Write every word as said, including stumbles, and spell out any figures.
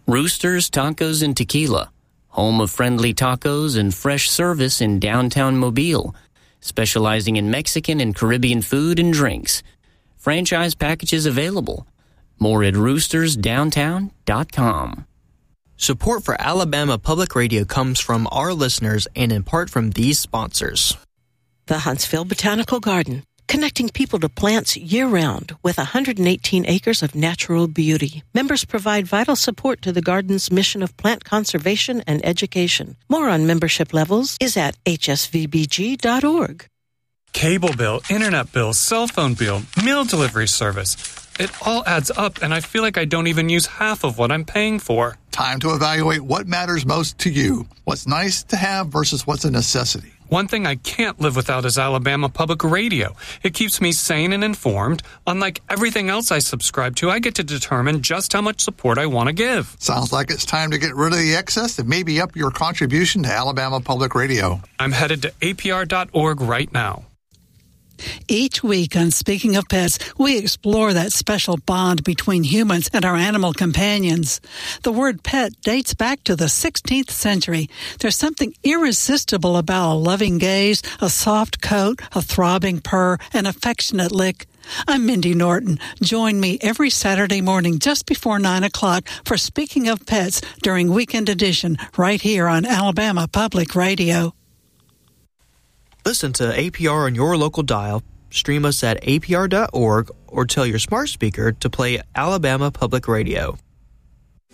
Roosters Tacos and Tequila, home of friendly tacos and fresh service in downtown Mobile, specializing in Mexican and Caribbean food and drinks. Franchise packages available. More at roosters downtown dot com. Support for Alabama Public Radio comes from our listeners and in part from these sponsors. The Huntsville Botanical Garden, connecting people to plants year-round with one hundred eighteen acres of natural beauty. Members provide vital support to the garden's mission of plant conservation and education. More on membership levels is at h s v b g dot org. Cable bill, internet bill, cell phone bill, meal delivery service. It all adds up, and I feel like I don't even use half of what I'm paying for. Time to evaluate what matters most to you. What's nice to have versus what's a necessity. One thing I can't live without is Alabama Public Radio. It keeps me sane and informed. Unlike everything else I subscribe to, I get to determine just how much support I want to give. Sounds like it's time to get rid of the excess and maybe up your contribution to Alabama Public Radio. I'm headed to A P R dot org right now. Each week on Speaking of Pets, we explore that special bond between humans and our animal companions. The word pet dates back to the sixteenth century. There's something irresistible about a loving gaze, a soft coat, a throbbing purr, an affectionate lick. I'm Mindy Norton. Join me every Saturday morning just before nine o'clock for Speaking of Pets during Weekend Edition right here on Alabama Public Radio. Listen to A P R on your local dial, stream us at A P R dot org, or tell your smart speaker to play Alabama Public Radio.